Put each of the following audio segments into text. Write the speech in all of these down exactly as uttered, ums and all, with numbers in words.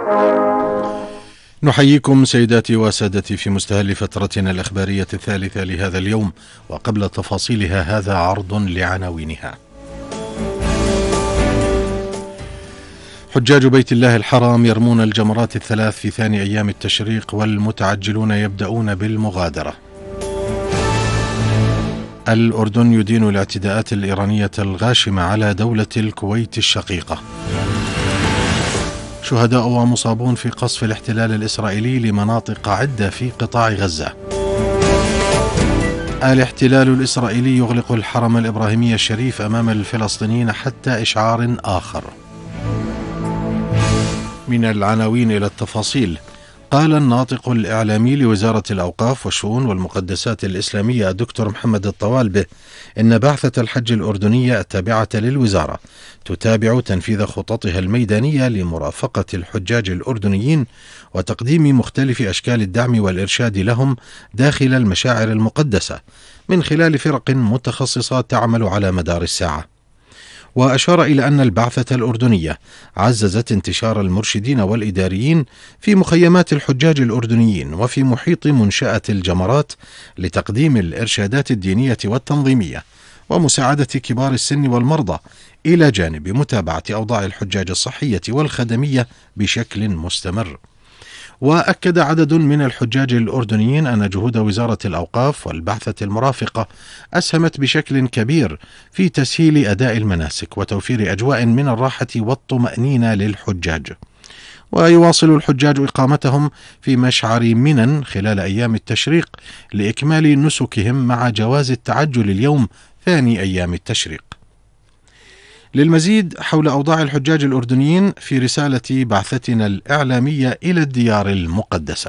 نحييكم سيداتي وسادتي في مستهل فترتنا الإخبارية الثالثة لهذا اليوم، وقبل تفاصيلها هذا عرض لعناوينها. حجاج بيت الله الحرام يرمون الجمرات الثلاث في ثاني أيام التشريق، والمتعجلون يبدأون بالمغادرة. الأردن يدين الاعتداءات الإيرانية الغاشمة على دولة الكويت الشقيقة. شهداء ومصابون في قصف الاحتلال الإسرائيلي لمناطق عدة في قطاع غزة. الاحتلال الإسرائيلي يغلق الحرم الإبراهيمي الشريف أمام الفلسطينيين حتى إشعار آخر. من العناوين إلى التفاصيل. قال الناطق الإعلامي لوزارة الأوقاف والشؤون والمقدسات الإسلامية الدكتور محمد الطوالبة إن بعثة الحج الأردنية التابعة للوزارة تتابع تنفيذ خططها الميدانية لمرافقة الحجاج الأردنيين وتقديم مختلف أشكال الدعم والإرشاد لهم داخل المشاعر المقدسة من خلال فرق متخصصة تعمل على مدار الساعة. وأشار إلى أن البعثة الأردنية عززت انتشار المرشدين والإداريين في مخيمات الحجاج الأردنيين وفي محيط منشأة الجمرات لتقديم الإرشادات الدينية والتنظيمية ومساعدة كبار السن والمرضى، إلى جانب متابعة أوضاع الحجاج الصحية والخدمية بشكل مستمر. وأكد عدد من الحجاج الأردنيين أن جهود وزارة الأوقاف والبعثة المرافقة أسهمت بشكل كبير في تسهيل أداء المناسك وتوفير أجواء من الراحة والطمأنينة للحجاج. ويواصل الحجاج إقامتهم في مشعر منى خلال أيام التشريق لإكمال نسكهم مع جواز التعجل اليوم ثاني أيام التشريق. للمزيد حول أوضاع الحجاج الأردنيين في رسالة بعثتنا الإعلامية إلى الديار المقدسة.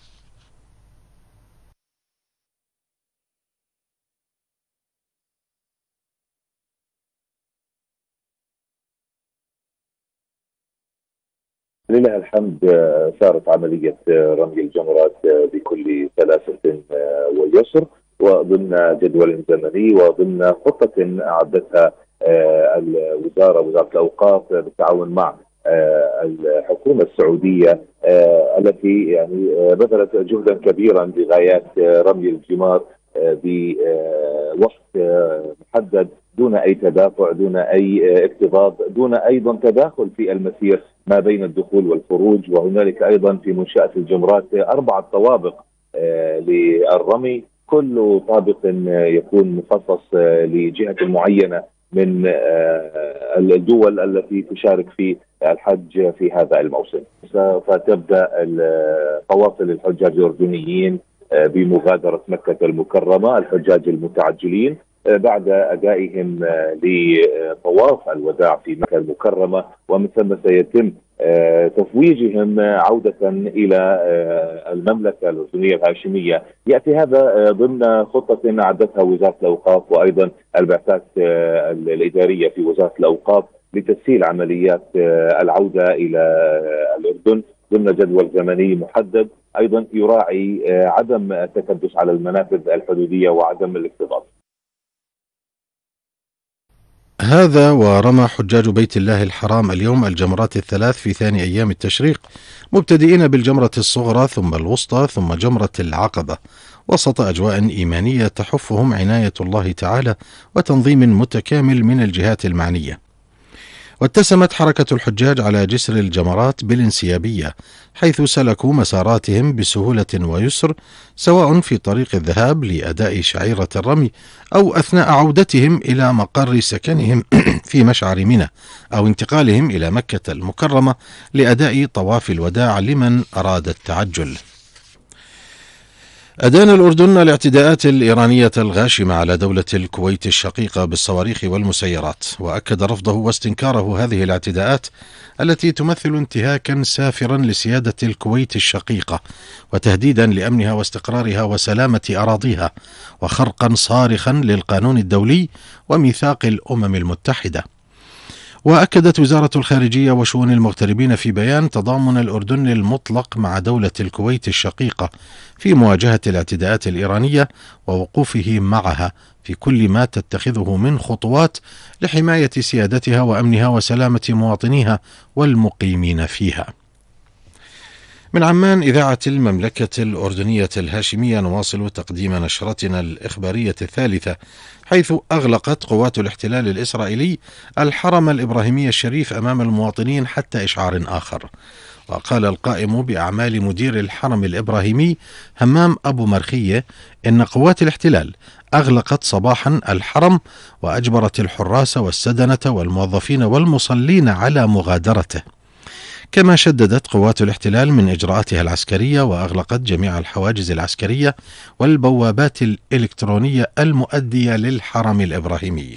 لله الحمد، سارت عملية رمي الجمرات بكل سلاسة ويسر وضمن جدول زمني وضمن خطة أعدتها الوزارة وزارة الأوقاف بالتعاون مع الحكومة السعودية التي يعني بذلت جهدا كبيرا لغايات رمي الجمار بوقت محدد دون أي تدافع، دون أي اكتظاظ، دون أيضا تداخل في المسير ما بين الدخول والخروج. وهنالك أيضا في منشأة الجمرات أربعة طوابق للرمي، كل طابق يكون مخصص لجهة معينة من الدول التي تشارك في الحج في هذا الموسم. سوف تبدأ قوافل الحجاج الأردنيين بمغادرة مكة المكرمة، الحجاج المتعجلين بعد أدائهم لطواف الوداع في مكة المكرمة، ومن ثم سيتم تفويجهم عودة إلى المملكة الأردنية الهاشمية. يأتي هذا ضمن خطة أعدتها وزارة الأوقاف وأيضا البعثات الإدارية في وزارة الأوقاف لتسهيل عمليات العودة إلى الأردن ضمن جدول زمني محدد، أيضا يراعي عدم التكدس على المنافذ الحدودية وعدم الاكتظاظ. هذا ورمى حجاج بيت الله الحرام اليوم الجمرات الثلاث في ثاني أيام التشريق، مبتدئين بالجمرة الصغرى ثم الوسطى ثم جمرة العقبة، وسط أجواء إيمانية تحفهم عناية الله تعالى وتنظيم متكامل من الجهات المعنية. واتسمت حركة الحجاج على جسر الجمرات بالانسيابية، حيث سلكوا مساراتهم بسهولة ويسر، سواء في طريق الذهاب لأداء شعيرة الرمي أو أثناء عودتهم إلى مقر سكنهم في مشعر منى، أو انتقالهم إلى مكة المكرمة لأداء طواف الوداع لمن أراد التعجل. أدان الأردن الاعتداءات الإيرانية الغاشمة على دولة الكويت الشقيقة بالصواريخ والمسيرات، وأكد رفضه واستنكاره هذه الاعتداءات التي تمثل انتهاكا سافرا لسيادة الكويت الشقيقة وتهديدا لأمنها واستقرارها وسلامة أراضيها، وخرقا صارخا للقانون الدولي وميثاق الأمم المتحدة. وأكدت وزارة الخارجية وشؤون المغتربين في بيان تضامن الأردن المطلق مع دولة الكويت الشقيقة في مواجهة الاعتداءات الإيرانية ووقوفه معها في كل ما تتخذه من خطوات لحماية سيادتها وأمنها وسلامة مواطنيها والمقيمين فيها. من عمان إذاعة المملكة الأردنية الهاشمية نواصل تقديم نشرتنا الإخبارية الثالثة، حيث أغلقت قوات الاحتلال الإسرائيلي الحرم الإبراهيمي الشريف أمام المواطنين حتى إشعار آخر. وقال القائم بأعمال مدير الحرم الإبراهيمي همام أبو مرخية إن قوات الاحتلال أغلقت صباحا الحرم وأجبرت الحراس والسدنة والموظفين والمصلين على مغادرته. كما شددت قوات الاحتلال من إجراءاتها العسكرية وأغلقت جميع الحواجز العسكرية والبوابات الإلكترونية المؤدية للحرم الإبراهيمي.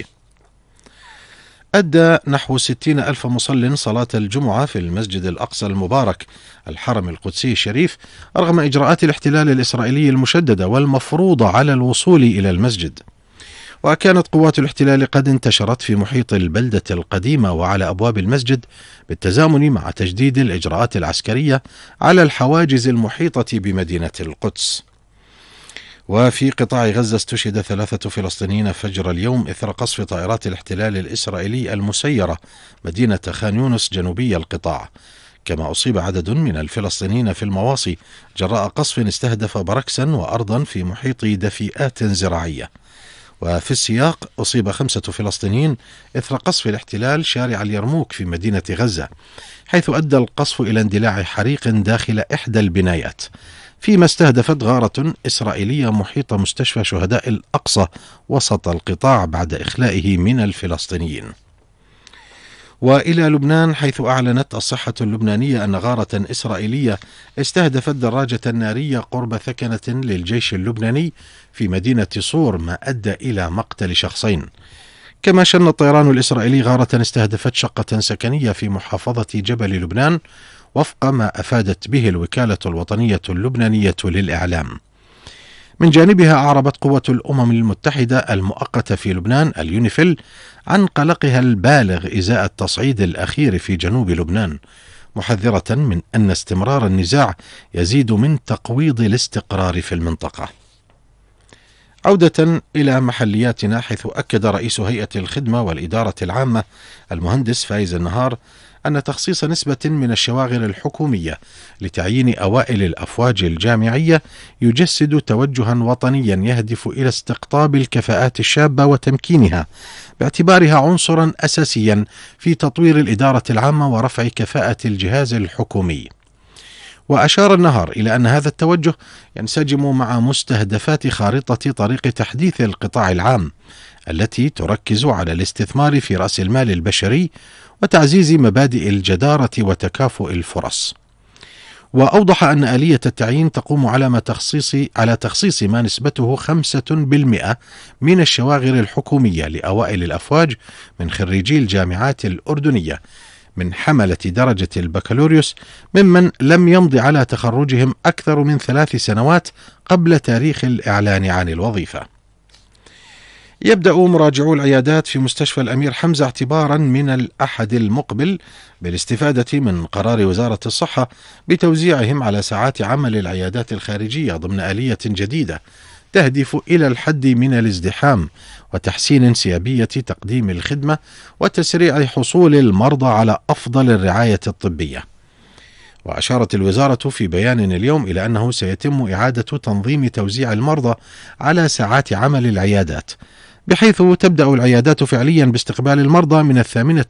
أدى نحو ستين ألف مصل صلاة الجمعة في المسجد الأقصى المبارك الحرم القدسي الشريف رغم إجراءات الاحتلال الإسرائيلي المشددة والمفروضة على الوصول إلى المسجد. وكانت قوات الاحتلال قد انتشرت في محيط البلدة القديمة وعلى أبواب المسجد بالتزامن مع تجديد الإجراءات العسكرية على الحواجز المحيطة بمدينة القدس. وفي قطاع غزة استشهد ثلاثة فلسطينيين فجر اليوم إثر قصف طائرات الاحتلال الإسرائيلي المسيرة مدينة خان يونس جنوبي القطاع. كما أصيب عدد من الفلسطينيين في المواصي جراء قصف استهدف بركسا وأرضا في محيط دفيئات زراعية. وفي السياق أصيب خمسة فلسطينيين إثر قصف الاحتلال شارع اليرموك في مدينة غزة، حيث أدى القصف إلى اندلاع حريق داخل إحدى البنايات، فيما استهدفت غارة إسرائيلية محيط مستشفى شهداء الأقصى وسط القطاع بعد إخلائه من الفلسطينيين. وإلى لبنان، حيث أعلنت الصحة اللبنانية أن غارة إسرائيلية استهدفت دراجة نارية قرب ثكنة للجيش اللبناني في مدينة صور، ما أدى إلى مقتل شخصين. كما شن الطيران الإسرائيلي غارة استهدفت شقة سكنية في محافظة جبل لبنان وفق ما أفادت به الوكالة الوطنية اللبنانية للإعلام. من جانبها أعربت قوة الأمم المتحدة المؤقتة في لبنان اليونيفيل عن قلقها البالغ إزاء التصعيد الأخير في جنوب لبنان، محذرة من أن استمرار النزاع يزيد من تقويض الاستقرار في المنطقة. عودة إلى محلياتنا، حيث أكد رئيس هيئة الخدمة والإدارة العامة المهندس فايز النهار أن تخصيص نسبة من الشواغر الحكومية لتعيين أوائل الأفواج الجامعية يجسد توجها وطنيا يهدف إلى استقطاب الكفاءات الشابة وتمكينها، باعتبارها عنصرا أساسيا في تطوير الإدارة العامة ورفع كفاءة الجهاز الحكومي. وأشار النهار إلى أن هذا التوجه ينسجم مع مستهدفات خارطة طريق تحديث القطاع العام التي تركز على الاستثمار في رأس المال البشري وتعزيز مبادئ الجدارة وتكافؤ الفرص. وأوضح أن آلية التعيين تقوم على ما تخصيص على تخصيص ما نسبته خمسة بالمئة من الشواغر الحكومية لأوائل الأفواج من خريجي الجامعات الأردنية من حملة درجة البكالوريوس ممن لم يمض على تخرجهم أكثر من ثلاث سنوات قبل تاريخ الإعلان عن الوظيفة. يبدأ مراجعو العيادات في مستشفى الأمير حمزة اعتبارا من الأحد المقبل بالاستفادة من قرار وزارة الصحة بتوزيعهم على ساعات عمل العيادات الخارجية ضمن آلية جديدة تهدف إلى الحد من الازدحام وتحسين انسيابية تقديم الخدمة وتسريع حصول المرضى على أفضل الرعاية الطبية. وأشارت الوزارة في بيان اليوم إلى أنه سيتم إعادة تنظيم توزيع المرضى على ساعات عمل العيادات، بحيث تبدأ العيادات فعليا باستقبال المرضى من الثامنة